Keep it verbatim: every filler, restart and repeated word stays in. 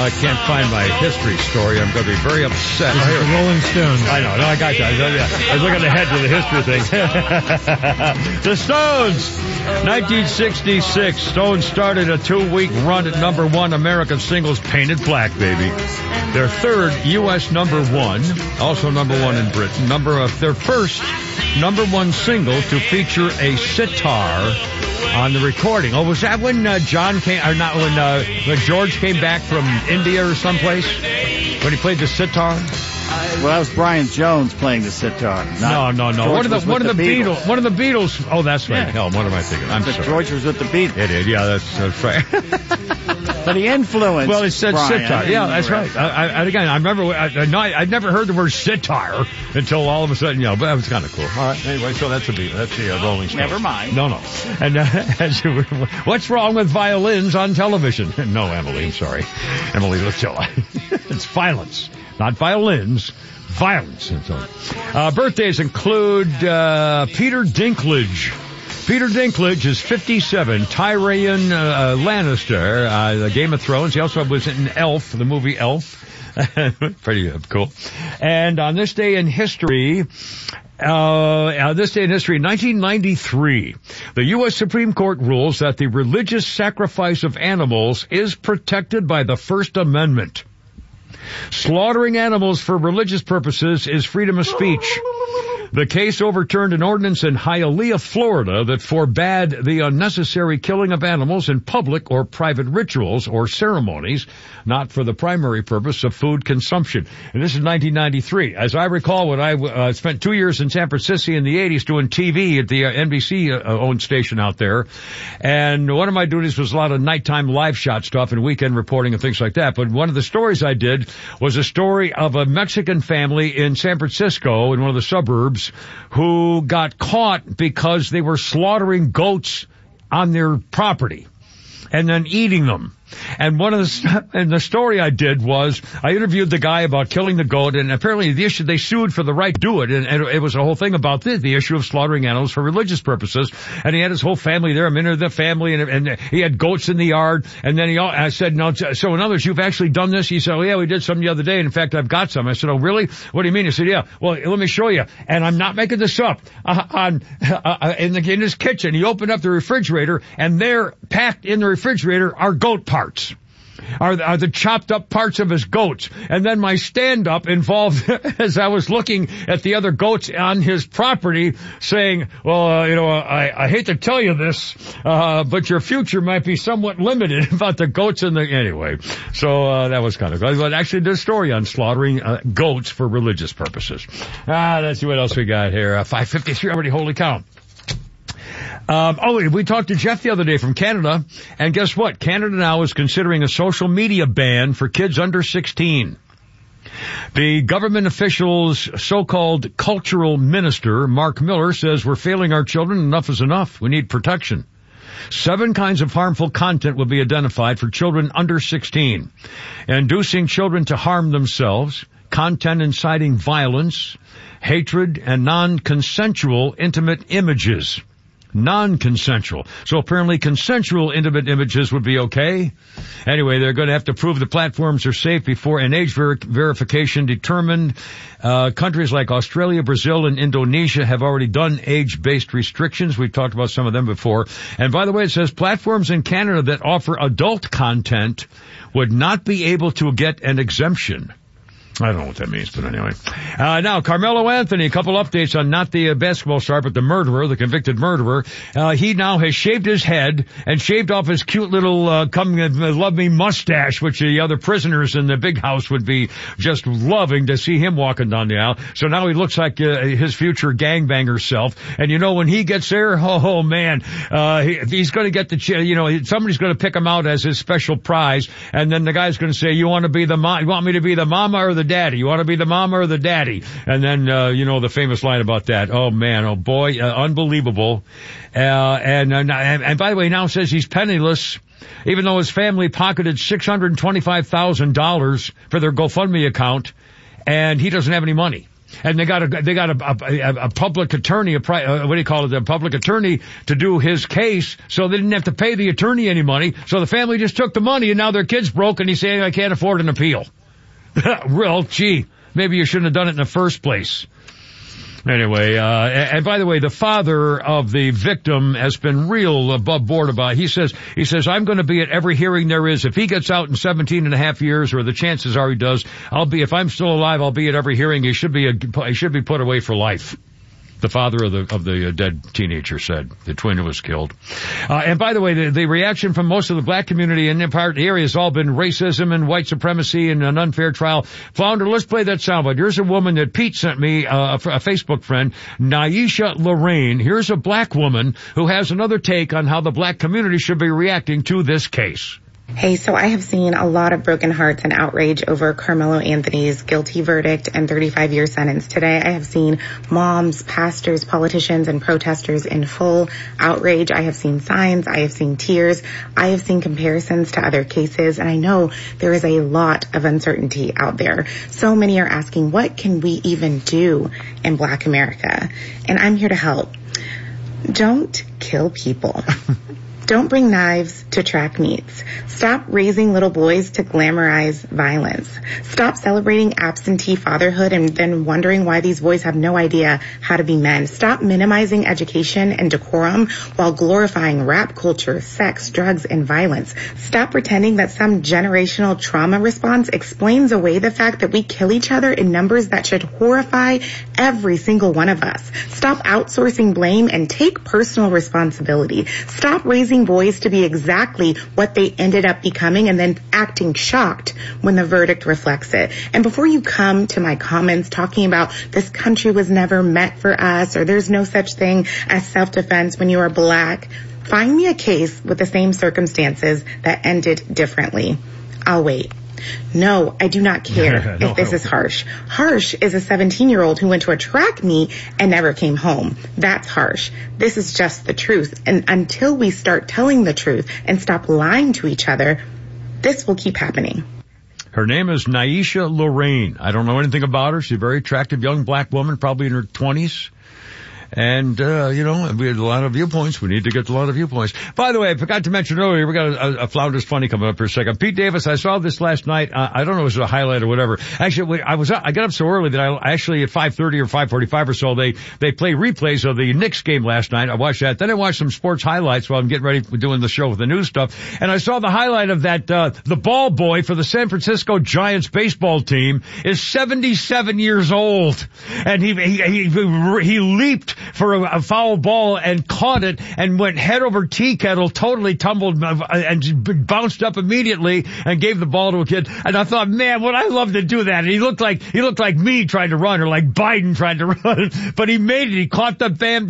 I can't find my history story. I'm going to be very upset. This is the Rolling Stones. I know. No, I got that. I was looking ahead to the history thing. The Stones, nineteen sixty-six. Stones started a two-week run at number one American singles, Painted Black, baby. Their third U S number one, also number one in Britain. Number of their first number one single to feature a sitar on the recording. Oh, was that when uh, John came, or not when, uh, when George came back from India or someplace? When he played the sitar? Well, that was Brian Jones playing the sitar. No, no, no. One of the one of the, the Beatles. Beatles. One of the Beatles. Oh, that's right. Yeah. Hell, what am I thinking? I'm but sorry. George was with the Beatles. It is. Yeah, that's, that's right. But he influenced. Well, it said Brian sitar. Yeah, that's right. right. I, I, again, I remember. I, I, no, I'd never heard the word sitar until all of a sudden, you know. But that was kind of cool. All right. Anyway, so that's a Beatle. That's the uh, Rolling Stones. Never mind. No, no. And uh, as you, what's wrong with violins on television? No, Emily. I'm sorry, Emily Litilla. It's violence, not violins. Violence. And so, uh, birthdays include uh, Peter Dinklage. Peter Dinklage is fifty-seven. Tyrion uh, Lannister, uh, the Game of Thrones. He also was in Elf, the movie Elf. Pretty uh, cool. And on this day in history, uh, on this day in history, nineteen ninety-three, the U S Supreme Court rules that the religious sacrifice of animals is protected by the First Amendment. Slaughtering animals for religious purposes is freedom of speech. The case overturned an ordinance in Hialeah, Florida that forbade the unnecessary killing of animals in public or private rituals or ceremonies, not for the primary purpose of food consumption. And this is nineteen ninety-three. As I recall, when I uh, spent two years in San Francisco in the eighties doing T V at the uh, N B C-owned uh, station out there, and one of my duties was a lot of nighttime live shot stuff and weekend reporting and things like that. But one of the stories I did was a story of a Mexican family in San Francisco, in one of the suburbs, who got caught because they were slaughtering goats on their property and then eating them. And one of the, and the story I did was, I interviewed the guy about killing the goat, and apparently the issue, they sued for the right to do it, and, and it was a whole thing about the, the issue of slaughtering animals for religious purposes, and he had his whole family there. I'm into the family, and, and he had goats in the yard, and then he, I said, no, so in other words, you've actually done this? He said, oh yeah, we did some the other day, and in fact, I've got some. I said, oh really? What do you mean? He said, yeah, well, let me show you, and I'm not making this up, uh, on, uh, in, the, in his kitchen, he opened up the refrigerator, and there, packed in the refrigerator, are goat parts. Are, are the chopped up parts of his goats. And then my stand-up involved, as I was looking at the other goats on his property, saying, well, uh, you know, I, I hate to tell you this, uh, but your future might be somewhat limited about the goats in the, anyway. So, uh, that was kind of good. But actually, there's a story on slaughtering, uh, goats for religious purposes. Ah, let's see what else we got here. Uh, five fifty-three already, holy cow. Um, oh, we talked to Jeff the other day from Canada, and guess what? Canada now is considering a social media ban for kids under sixteen. The government official's so-called cultural minister, Mark Miller, says we're failing our children. Enough is enough. We need protection. Seven kinds of harmful content will be identified for children under sixteen. Inducing children to harm themselves, content inciting violence, hatred, and non-consensual intimate images. Non-consensual. So apparently consensual intimate images would be okay. Anyway, they're going to have to prove the platforms are safe before an age ver- verification determined. Uh, countries like Australia, Brazil, and Indonesia have already done age-based restrictions. We've talked about some of them before. And by the way, it says platforms in Canada that offer adult content would not be able to get an exemption. I don't know what that means, but anyway. Uh, now, Carmelo Anthony, a couple updates on not the uh, basketball star, but the murderer, the convicted murderer. Uh, he now has shaved his head and shaved off his cute little, uh, come uh, love me mustache, which the other prisoners in the big house would be just loving to see him walking down the aisle. So now he looks like uh, his future gangbanger self. And you know, when he gets there, oh, oh man, uh, he, he's going to get the, ch- you know, somebody's going to pick him out as his special prize. And then the guy's going to say, you want to be the mom, you want me to be the mama or the daddy? You want to be the mama or the daddy? And then, uh, you know, the famous line about that. Oh man, oh boy, uh, unbelievable. Uh, and, uh, and, and by the way, now says he's penniless, even though his family pocketed six hundred twenty-five thousand dollars for their GoFundMe account, and he doesn't have any money. And they got a, they got a, a, a public attorney, a, uh, what do you call it, a public attorney to do his case, so they didn't have to pay the attorney any money. So the family just took the money, and now their kid's broke, and he's saying, I can't afford an appeal. Well, gee, maybe you shouldn't have done it in the first place. Anyway, uh, and by the way, the father of the victim has been real above board about it. He says, he says, I'm going to be at every hearing there is. If he gets out in seventeen and a half years, or the chances are he does, I'll be, if I'm still alive, I'll be at every hearing. He should be, a, he should be put away for life. The father of the of the dead teenager said, the twin who was killed. Uh, and by the way, the, the reaction from most of the black community in the part area has all been racism and white supremacy and an unfair trial. Flounder, let's play that soundbite. Here's a woman that Pete sent me, uh, a, a Facebook friend, Naisha Lorraine. Here's a black woman who has another take on how the black community should be reacting to this case. Hey, so I have seen a lot of broken hearts and outrage over Carmelo Anthony's guilty verdict and thirty-five year sentence. Today, I have seen moms, pastors, politicians, and protesters in full outrage. I have seen signs. I have seen tears. I have seen comparisons to other cases. And I know there is a lot of uncertainty out there. So many are asking, what can we even do in Black America? And I'm here to help. Don't kill people. Don't bring knives to track meets. Stop raising little boys to glamorize violence. Stop celebrating absentee fatherhood and then wondering why these boys have no idea how to be men. Stop minimizing education and decorum while glorifying rap culture, sex, drugs, and violence. Stop pretending that some generational trauma response explains away the fact that we kill each other in numbers that should horrify every single one of us. Stop outsourcing blame and take personal responsibility. Stop raising boys to be exactly what they ended up becoming and then acting shocked when the verdict reflects it. And before you come to my comments talking about this country was never meant for us or there's no such thing as self-defense when you are black, find me a case with the same circumstances that ended differently. I'll wait. No, I do not care no, if this is harsh. Harsh is a seventeen-year-old who went to a track meet and never came home. That's harsh. This is just the truth. And until we start telling the truth and stop lying to each other, this will keep happening. Her name is Naisha Lorraine. I don't know anything about her. She's a very attractive young black woman, probably in her twenties. And, uh, you know, we had a lot of viewpoints. We need to get a lot of viewpoints. By the way, I forgot to mention earlier, we got a, a Flounders Funny coming up for a second. Pete Davis, I saw this last night. Uh, I don't know if it was a highlight or whatever. Actually, I was, I got up so early that I actually at five thirty or five forty-five or so, they, they play replays of the Knicks game last night. I watched that. Then I watched some sports highlights while I'm getting ready for doing the show with the news stuff. And I saw the highlight of that, uh, the ball boy for the San Francisco Giants baseball team is seventy-seven years old. And he, he, he, he leaped for a, a foul ball and caught it and went head over tea kettle, totally tumbled and bounced up immediately and gave the ball to a kid. And I thought, man, would I love to do that. And he looked like, he looked like me trying to run or like Biden trying to run, but he made it. He caught the damn